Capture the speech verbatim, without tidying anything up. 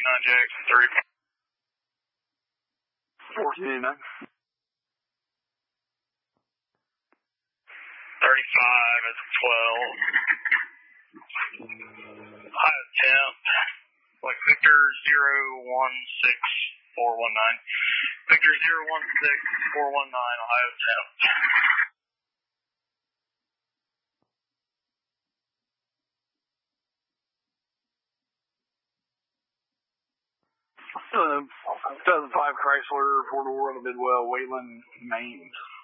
eighty-nine Jackson three. fourteen eighty-nine. thirty-five at twelve. Ohio temp. Like Victor zero one six four one nine. Victor zero one six four one nine, Ohio temp. Uh, two thousand five Chrysler, four door on the Bidwell, Wayland, Maine.